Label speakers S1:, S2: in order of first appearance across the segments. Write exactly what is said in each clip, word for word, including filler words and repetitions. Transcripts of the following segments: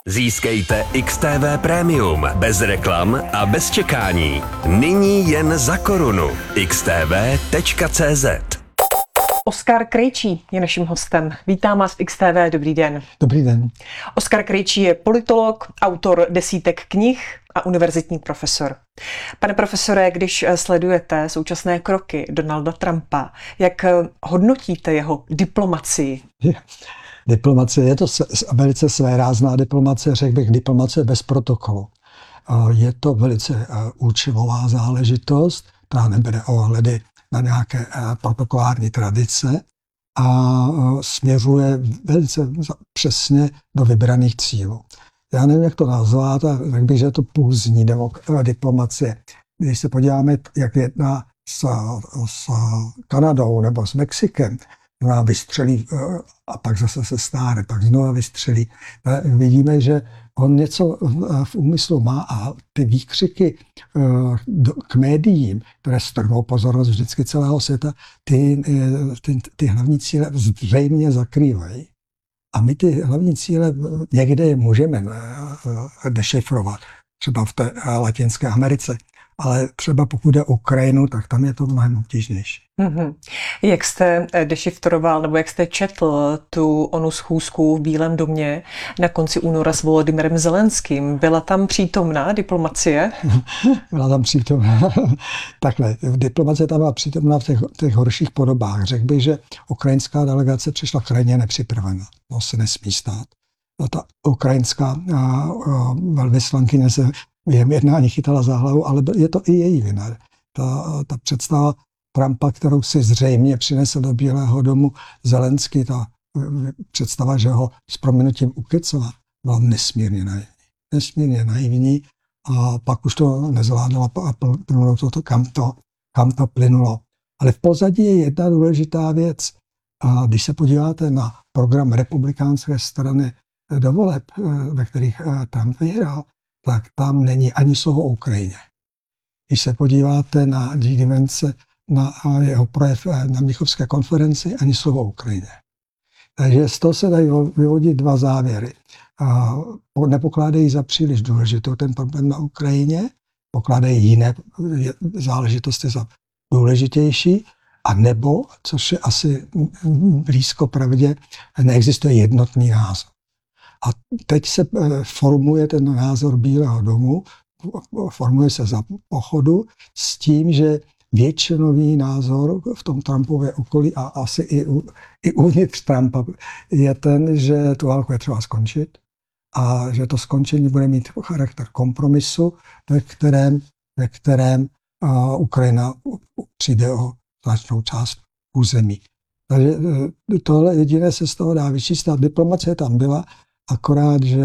S1: Získejte X T V Premium bez reklam a bez čekání. Nyní jen za korunu. x t v tečka c z.
S2: Oskar Krejčí je naším hostem. Vítám vás v X T V, dobrý den.
S3: Dobrý den.
S2: Oskar Krejčí je politolog, autor desítek knih a univerzitní profesor. Pane profesore, když sledujete současné kroky Donalda Trumpa, jak hodnotíte jeho diplomacii?
S3: Je. Diplomacie je to velice svérázná diplomacie, řekl bych diplomacie bez protokolu. Je to velice účelová záležitost, která nebere ohledy na nějaké protokolární tradice a směřuje velice přesně do vybraných cílů. Já nevím, jak to nazvat, a řekl bych, že je to pulzní diplomacie. Když se podíváme, jak jedná s, s Kanadou nebo s Mexikem, ona vystřelí a pak zase se stáhne, pak znova vystřelí. Vidíme, že on něco v úmyslu má a ty výkřiky k médiím, které strhnou pozornost vždycky celého světa, ty, ty, ty hlavní cíle zřejmě zakrývají. A my ty hlavní cíle někde je můžeme dešifrovat, třeba v té Latinské Americe. Ale třeba pokud jde o Ukrajinu, tak tam je to mnohem obtížnější.
S2: Mm-hmm. Jak jste dešifroval, nebo jak jste četl tu onu schůzku v Bílém domě na konci února s Volodymyrem Zelenským? Byla tam přítomná diplomacie?
S3: Byla tam přítomná. Takhle, diplomacie tam byla přítomná v těch, těch horších podobách. Řekl bych, že ukrajinská delegace přišla krajně nepřipravena. To se nesmí stát. No, ta ukrajinská a, a, velvyslankyně se během jednání chytala za hlavu, ale je to i její vina. Ta, ta představa Trumpa, kterou si zřejmě přinesl do Bílého domu Zelenský, ta představa, že ho s prominutím ukecala, byla nesmírně naivní. Nesmírně naivní a pak už to nezvládala a plynulo to, kam to, kam to plynulo. Ale v pozadí je jedna důležitá věc. A když se podíváte na program republikánské strany do voleb, ve kterých Trump vyhrál, tak tam není ani slovo o Ukrajině. Když se podíváte na J D. Vance, na jeho projev na Mnichovské konferenci, ani slovo o Ukrajině. Takže z toho se dají vyvodit dva závěry. Nepokládají za příliš důležitou ten problém na Ukrajině, pokládají jiné záležitosti za důležitější, a nebo, což je asi blízko pravdě, neexistuje jednotný názor. A teď se formuje ten názor Bílého domu, formuje se za pochodu s tím, že většinový názor v tom Trumpově okolí a asi i, u, i uvnitř Trumpa je ten, že tu válku je třeba skončit a že to skončení bude mít charakter kompromisu, ve kterém, ve kterém uh, Ukrajina přijde o značnou část území. Takže tohle jediné se z toho dá vyčíst. Diplomacie tam byla, akorát, že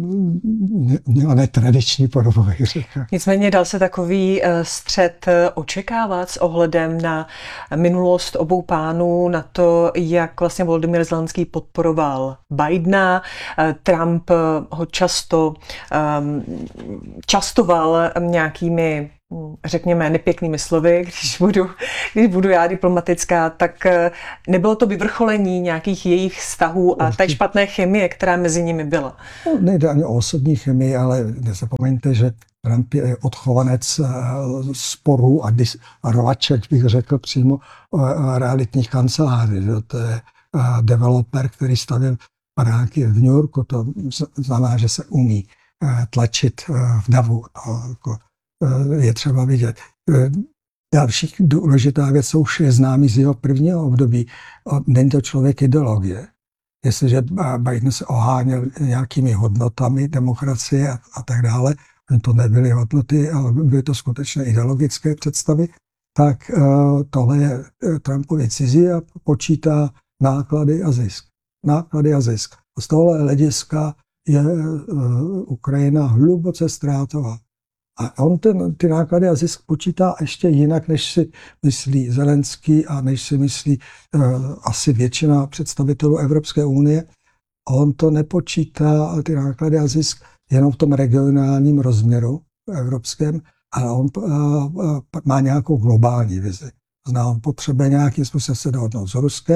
S3: měla netradiční podobu, bych řekl.
S2: Nicméně dal se takový střet očekávat s ohledem na minulost obou pánů, na to, jak vlastně Volodymyr Zelenský podporoval Bidena. Trump ho často um, častoval nějakými, řekněme, nepěknými slovy, když budu, když budu já diplomatická, tak nebylo to vyvrcholení nějakých jejich vztahů a té špatné chemie, která mezi nimi byla.
S3: No, nejde ani o osobní chemii, ale nezapomeňte, že Trump je odchovanec sporů a dis- rvaček, bych řekl přímo, realitních kanceláří. To je developer, který stavěl panáky v New Yorku, to znamená, že se umí tlačit v davu. Je třeba vidět. Další důležitá věc, co už je známý z jeho prvního období. Není to člověk ideologie. Jestliže Biden se oháněl nějakými hodnotami demokracie a, a tak dále, to nebyly hodnoty, ale byly to skutečně ideologické představy, tak uh, tohle je Trumpovi cizí a počítá náklady a zisk. Náklady a zisk. Z tohohle hlediska je uh, Ukrajina hluboce ztrátová. A on ten, ty náklady a zisk počítá ještě jinak, než si myslí Zelenský a než si myslí uh, asi většina představitelů Evropské unie. On to nepočítá, ty náklady a zisk, jenom v tom regionálním rozměru evropském, ale on uh, uh, má nějakou globální vizi. Zná, on potřebuje nějakým způsobem se dohodnout s Ruskem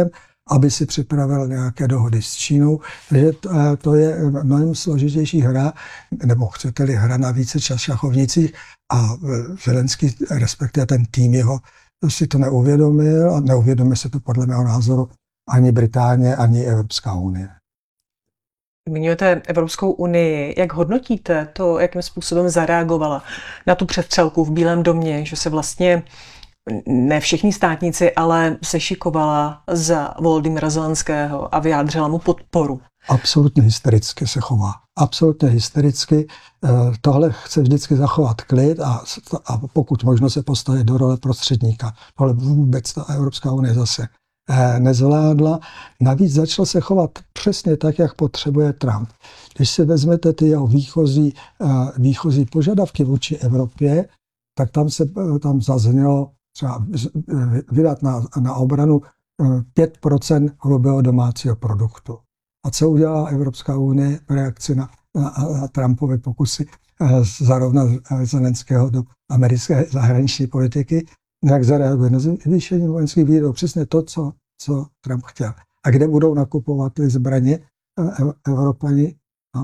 S3: aby si připravil nějaké dohody s Čínou. Takže to je mnohem složitější hra, nebo chcete-li hra na více šachovnicích a Zelenský, respektive ten tým jeho, si to neuvědomil a neuvědomil se to podle mého názoru ani Británie, ani Evropská unie.
S2: Zmiňujete Evropskou unii. Jak hodnotíte to, jakým způsobem zareagovala na tu přestřelku v Bílém domě, že se vlastně ne všichni státníci, ale sešikovala za Volodymyra Zelenského a vyjádřila mu podporu?
S3: Absolutně hystericky se chová. Absolutně hystericky. Tohle chce vždycky zachovat klid a, a pokud možno se postavit do role prostředníka. Tohle vůbec ta Evropská unie zase nezvládla. Navíc začal se chovat přesně tak, jak potřebuje Trump. Když si vezmete ty jeho výchozí, výchozí požadavky vůči Evropě, tak tam se tam zaznělo třeba vydat na, na obranu pět procent hrubého domácího produktu. A co udělala Evropská unie v reakci na, na, na Trumpovy pokusy zarovnat Zelenského do americké zahraniční politiky? Jak zareaguje na zvýšení vojenských výdajů? Přesně to, co, co Trump chtěl. A kde budou nakupovat ty zbraně Evropani? No,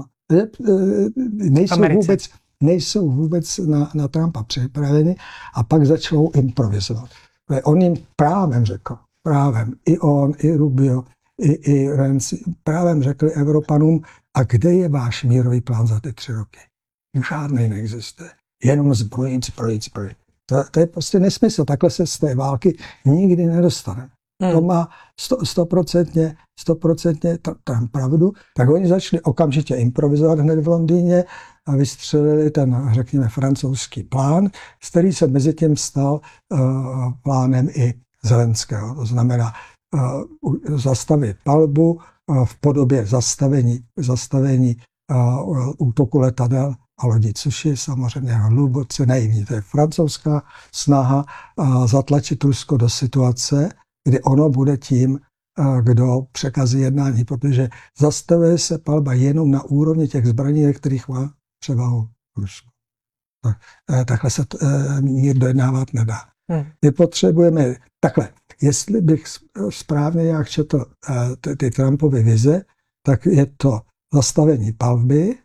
S3: nejsou vůbec, nejsou vůbec na, na Trumpa připraveni a pak začnou improvizovat. On jim právem řekl, právem, i on, i Rubio, i, i Renzi, právem řekli Evropanům, a kde je váš mírový plán za ty tři roky? Žádný neexistuje. Jenom zbrojit, zbrojit, zbrojit. To, to je prostě nesmysl. Takhle se z té války nikdy nedostane. Hmm. To má stoprocentně, stoprocentně tam pravdu. Tak oni začali okamžitě improvizovat hned v Londýně a vystřelili ten, řekněme, francouzský plán, z který se mezi tím stal uh, plánem i Zelenského. To znamená uh, zastavit palbu uh, v podobě zastavení, zastavení uh, útoku letadel a lodí, což je samozřejmě hluboce naivní. To je francouzská snaha uh, zatlačit Rusko do situace, kdy ono bude tím, uh, kdo překazí jednání, protože zastavuje se palba jenom na úrovni těch zbraní, kterých má převahu Rusko. Tak, uh, takhle se uh, mír dojednávat nedá. Hmm. My potřebujeme takhle. Jestli bych správně jak četl uh, ty, ty Trumpovy vize, tak je to zastavení palby,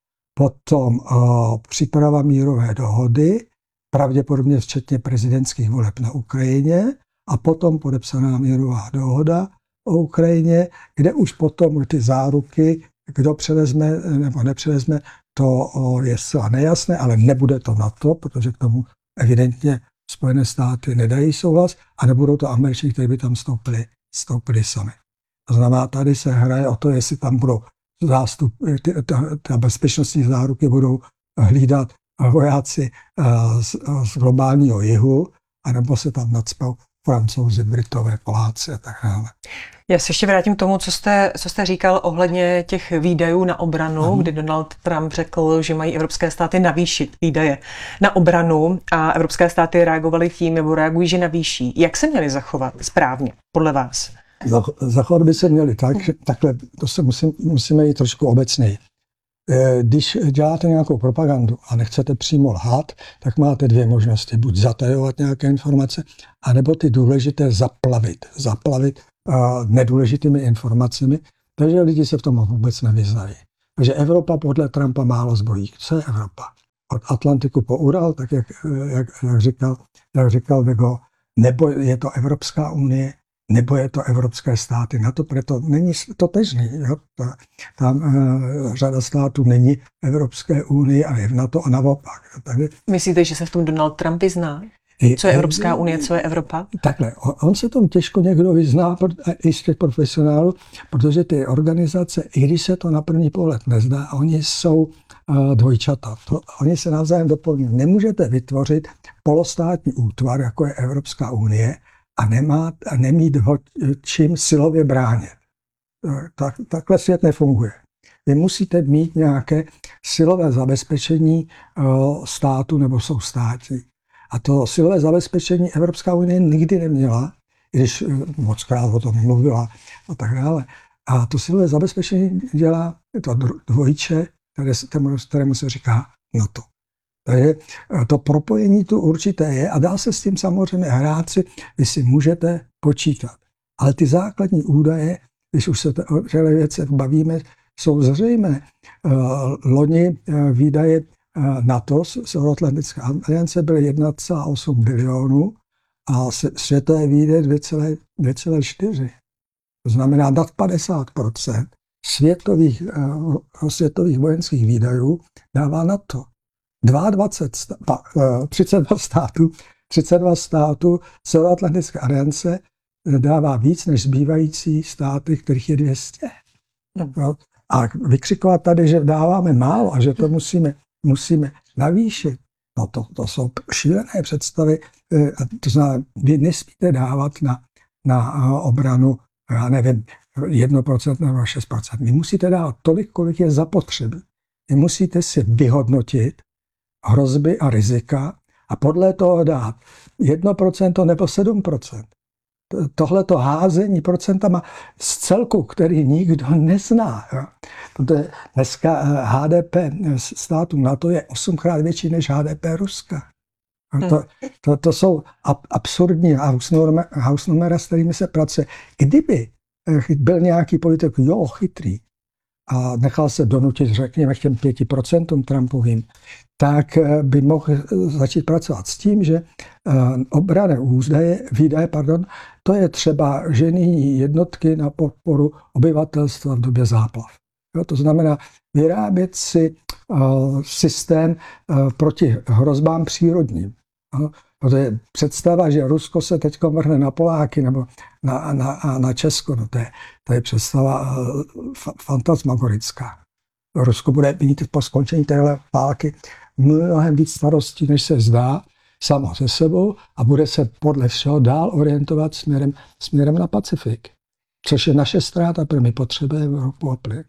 S3: potom uh, příprava mírové dohody, pravděpodobně včetně prezidentských voleb na Ukrajině, a potom podepsaná mírová dohoda o Ukrajině, kde už potom ty záruky, kdo převezme nebo nepřevezme, to uh, je zcela nejasné, ale nebude to NATO, protože k tomu evidentně Spojené státy nedají souhlas a nebudou to Američané, kteří by tam stoupili, stoupili sami. To znamená, tady se hraje o to, jestli tam budou zástup, ty, ta, ta bezpečnostní záruky budou hlídat vojáci z, z globálního jihu, anebo se tam nacpou Francouzi, Britové, Poláci a tak dále.
S2: Já se ještě vrátím k tomu, co jste, co jste říkal ohledně těch výdajů na obranu, Aha. kdy Donald Trump řekl, že mají evropské státy navýšit výdaje na obranu a evropské státy reagovaly tím, nebo reagují, že navýší. Jak se měli zachovat správně, podle vás?
S3: Zachovat by se měli tak, že takhle, to se musím, musíme jít trošku obecněji. Když děláte nějakou propagandu a nechcete přímo lhát, tak máte dvě možnosti. Buď zatajovat nějaké informace, anebo ty důležité zaplavit. Zaplavit uh, nedůležitými informacemi, takže lidi se v tom vůbec nevyznají. Takže Evropa podle Trumpa málo zbrojí. Co je Evropa? Od Atlantiku po Ural, tak jak, jak, jak říkal, jak říkal Vigo, nebo je to Evropská unie, nebo je to evropské státy. Na to proto není totéžný. Jo? Tam uh, řada států není Evropské unii a je v NATO a naopak. Takže,
S2: myslíte, že se v tom Donald Trump vyzná? Co je Evropská unie, co je Evropa?
S3: Takhle, on, on se tom těžko někdo vyzná, i z těch profesionálů, protože ty organizace, i když se to na první pohled nezdá, oni jsou uh, dvojčata. To, oni se navzájem doplňují. Nemůžete vytvořit polostátní útvar, jako je Evropská unie, a, nemá, a nemít ho čím silově bránit. Tak, takhle svět nefunguje. Vy musíte mít nějaké silové zabezpečení uh, státu nebo soustátí. A to silové zabezpečení Evropská unie nikdy neměla, když moc krát o tom mluvila a tak dále. A to silové zabezpečení dělá to dvojče, které, kterému se říká NATO. Takže to propojení tu určité je a dá se s tím samozřejmě hrát si, vy si můžete počítat. Ale ty základní údaje, když už se o těchto věcech bavíme, jsou zřejmé. Loni výdaje NATO, Severoatlantická aliance, byly jedna celá osm bilionů a světové výdaje dvě celá čtyři. To znamená nad padesát procent světových, světových vojenských výdajů dává NATO. dvacet dva, třicet dva států, třicet dva států Severoatlantické aliance dává víc než zbývající státy, kterých je dvě stě. No. A vykřikovat tady, že dáváme málo a že to musíme, musíme navýšit, no to, to jsou šílené představy. To znamená, vy nesmíte dávat na, na obranu, já nevím, jedno procento nebo šest procent. Vy musíte dávat tolik, kolik je zapotřebí. Vy musíte si vyhodnotit hrozby a rizika a podle toho dát jedno procento nebo sedm procent. Tohleto házení procentama z celku, který nikdo nezná. Protože dneska H D P států NATO je osmkrát větší než H D P Ruska. To, to, to jsou absurdní hausnumera, s kterými se pracuje. Kdyby byl nějaký politik, jo, chytrý, a nechal se donutit, řekněme, k těm pěti procentům Trumpovým, tak by mohl začít pracovat s tím, že obranné údaje, výdaje, pardon, to je třeba žený jednotky na podporu obyvatelstva v době záplav. Jo, to znamená vyrábět si uh, systém uh, proti hrozbám přírodním. Uh, to je představa, že Rusko se teď vrhne na Poláky nebo na, na, na Česko. No to, je, to je představa uh, fantasmagorická. Rusko bude mít po skončení téhle války mnohem víc starostí, než se zdá, samo se sebou a bude se podle všeho dál orientovat směrem, směrem na Pacifik. Což je naše ztráta, protože my potřebujeme ropu a plyn.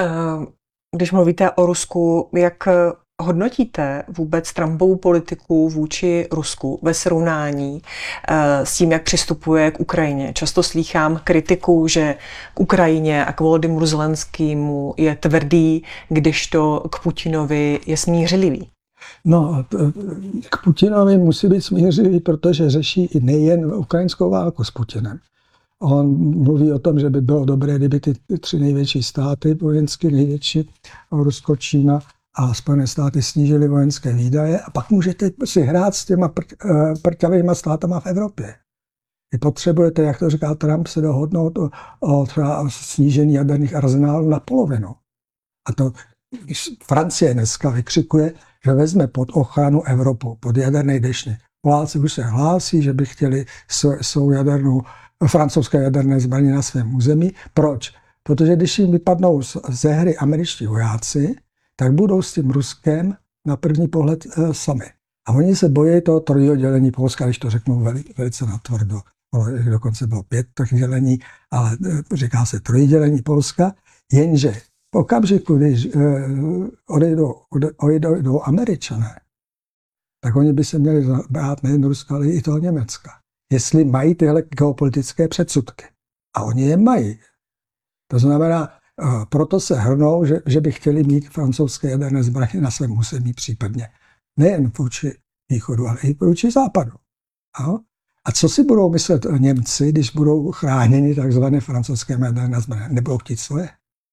S2: Když mluvíte o Rusku, jak hodnotíte vůbec Trumpovu politiku vůči Rusku ve srovnání s tím, jak přistupuje k Ukrajině? Často slýchám kritiku, že k Ukrajině a k Volodymyru Zelenskému je tvrdý, kdežto k Putinovi je smířlivý.
S3: No, k Putinovi musí být smířlivý, protože řeší i nejen ukrajinskou válku s Putinem. On mluví o tom, že by bylo dobré, kdyby ty tři největší státy, vojensky největší, Rusko, Čína a Spojené státy snížily vojenské výdaje a pak můžete si hrát s těma prťavýma státama v Evropě. Vy potřebujete, jak to říká Trump, se dohodnout o, o třeba snížení jaderných arzenálů na polovinu. A to Francie dneska vykřikuje, že vezme pod ochranu Evropu, pod jaderné deště. Poláci už se hlásí, že by chtěli svou jadernou, francouzské jaderné zbraně na svém území. Proč? Protože když jim vypadnou ze hry američtí vojáci, tak budou s tím Ruskem na první pohled e, sami. A oni se bojí toho trojího dělení Polska, když to řeknou veli, velice natvrdo. Dokonce bylo pět těch dělení, ale e, říká se trojí dělení Polska, jenže v okamžiku, když e, odejdou, odejdou Američané, tak oni by se měli brát nejen Ruska, ale i toho Německa. Jestli mají tyhle geopolitické předsudky. A oni je mají. To znamená, proto se hrnou, že, že by chtěli mít francouzské jaderné zbraně na svém území případně. Nejen vůči východu, ale i vůči západu. Aho? A co si budou myslet Němci, když budou chráněni takzvané francouzské jaderné zbraně? Nebudou chtít svoje?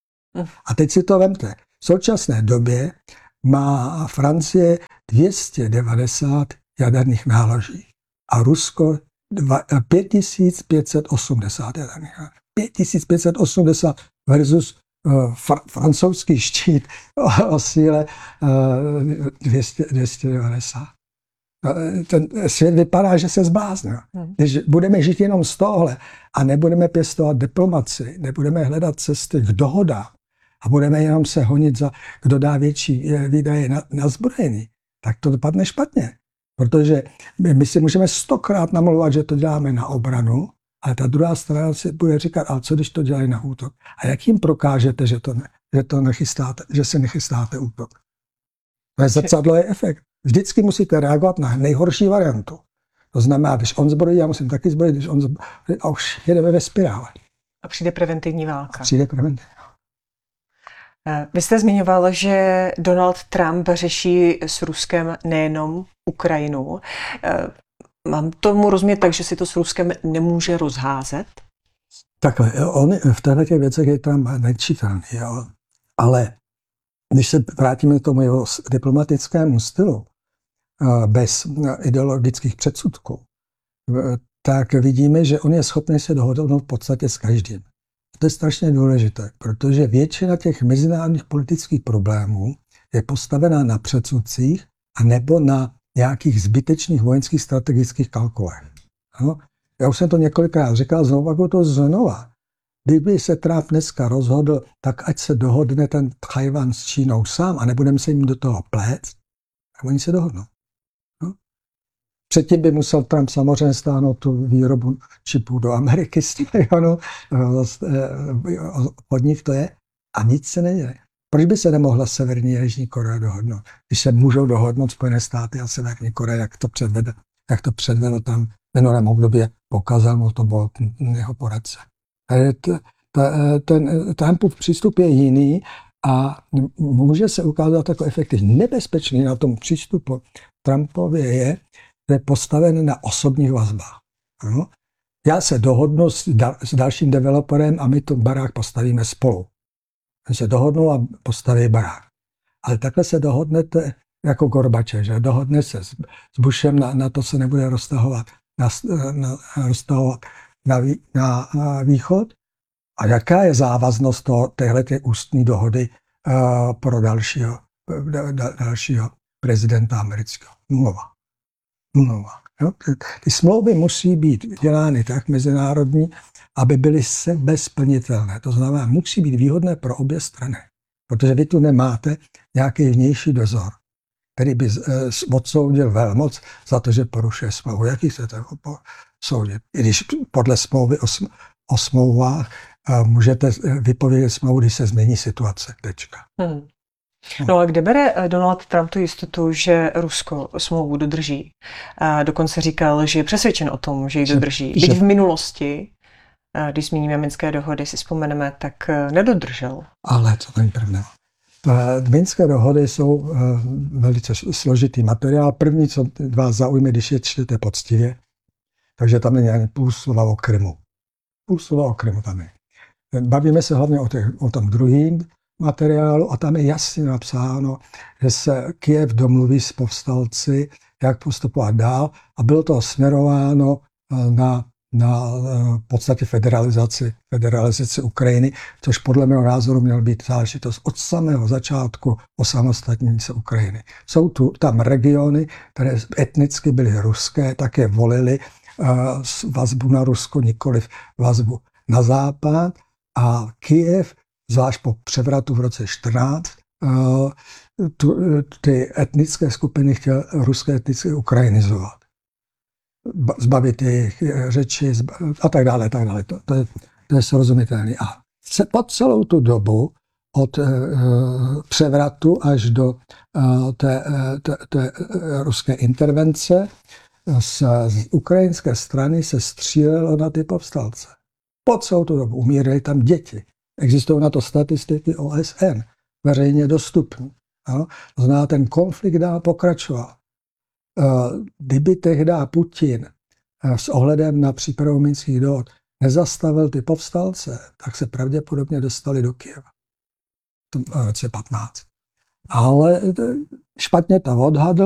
S3: A teď si to vemte. V současné době má Francie dvě stě devadesát jaderných náloží a Rusko pět tisíc pět set osmdesát jaderných náloží. pět tisíc pět set osmdesát versus uh, fr- francouzský štít o, o síle uh, dvě stě devadesát. Ten svět vypadá, že se zbláznil. Když budeme žít jenom z tohle a nebudeme pěstovat diplomaci, nebudeme hledat cesty k dohodám a budeme jenom se honit za, kdo dá větší výdaje na, na zbrojení, tak to dopadne špatně. Protože my, my si můžeme stokrát namlouvat, že to děláme na obranu, ale ta druhá strana si bude říkat, ale co když to dělají na útok? A jak jim prokážete, že, to ne, že, to nechystáte, že se nechystáte útok? To je zrcadlový efekt. Vždycky musíte reagovat na nejhorší variantu. To znamená, když on zbrojí, já musím taky zbrojit, když on zbrojí, a už jedeme ve spirále.
S2: A přijde preventivní válka.
S3: A přijde preventivní.
S2: Vy jste zmiňoval, že Donald Trump řeší s Ruskem nejenom Ukrajinu. Mám tomu rozumět tak, že si to s Ruskem nemůže rozházet?
S3: Takhle, on v těchto těch věcech je tam nečitelný, jo. Ale když se vrátíme k tomu jeho diplomatickému stylu, bez ideologických předsudků, tak vidíme, že on je schopný se dohodnout v podstatě s každým. To je strašně důležité, protože většina těch mezinárodních politických problémů je postavená na předsudcích a nebo na nějakých zbytečných vojenských strategických kalkulech. No, já už jsem to několikrát říkal, znovu to znova. Kdyby se Trump dneska rozhodl, tak ať se dohodne ten Tchaj-wan s Čínou sám a nebudeme se jim do toho plést, a oni se dohodnou. No. Předtím by musel Trump samozřejmě stáhnout tu výrobu čipů do Ameriky, no, od nich to je, a nic se neděje. Proč by se nemohla Severní a Jižní Korea dohodnout? Když se můžou dohodnout Spojené státy a Severní Korea, jak to předvede, jak to předvedl tam v minulém období, pokazal mu to byl jeho poradce. Ten Trumpův přístup je jiný a může se ukázat jako efektivní. Nebezpečný na tom přístupu Trumpově je, že je postaven na osobních vazbách. No? Já se dohodnu s, dal, s dalším developerem a my tu barák postavíme spolu. Oni se dohodnou a postaví barák. Ale takhle se dohodnete jako Gorbačev, že dohodne se s, s Bushem, na, na to se nebude roztahovat na, na, roztahovat na, na, na východ. A jaká je závaznost toho, téhleté ústní dohody uh, pro dalšího, da, da, dalšího prezidenta amerického? Nulová. Nulová. Jo? Ty, ty smlouvy musí být dělány tak mezinárodní, aby byly sebesplnitelné. To znamená, musí být výhodné pro obě strany. Protože vy tu nemáte nějaký vnější dozor, který by odsoudil velmoc za to, že porušuje smlouvu. Jaký se to soudit? I když podle smlouvy o, sm- o smlouvách uh, můžete vypovědět smlouvu, když se změní situace. Tečka.
S2: Hmm. No a kde bere Donald Trump tu jistotu, že Rusko smlouvu dodrží? A dokonce říkal, že je přesvědčen o tom, že ji dodrží. Byť v minulosti, když zmíníme minské dohody, si vzpomeneme, tak nedodržel.
S3: Ale to není pravda. Minské dohody jsou velice složitý materiál. První, co vás zaujme, když je čtete poctivě, takže tam není ani půl slova o Krymu. Půl slova o Krymu tam je. Bavíme se hlavně o, těch, o tom druhým materiálu a tam je jasně napsáno, že se Kyjev domluví s povstalci, jak postupovat dál, a bylo to směrováno na, na v podstatě federalizaci, federalizaci Ukrajiny, což podle mého názoru měl být záležitost od samého začátku osamostatnění se Ukrajiny. Jsou tu tam regiony, které etnicky byly ruské, také volili uh, vazbu na Rusko, nikoliv vazbu na západ, a Kyjev, zvlášť po převratu v roce čtrnáct, uh, tu, ty etnické skupiny chtěl ruské etnické ukrajinizovat. Zbavit jejich řeči a tak dále, tak dále. To, to, je, to je srozumitelné. A se po celou tu dobu od uh, převratu až do uh, té, té, té ruské intervence z, z ukrajinské strany se střílelo na ty povstalce. Po celou tu dobu umíraly tam děti. Existují na to statistiky O S N, veřejně dostupné. To znamená, ten konflikt dál pokračoval. Kdyby tehdy Putin s ohledem na přípravu minských dohod nezastavil ty povstalce, tak se pravděpodobně dostali do Kyjeva v roce patnáct. Ale špatně to odhadl.